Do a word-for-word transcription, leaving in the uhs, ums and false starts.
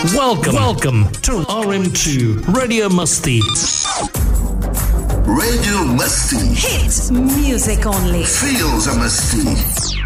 Welcome, welcome to R M two Radio Masti. Radio Masti. Hits music only. Feels a Masti.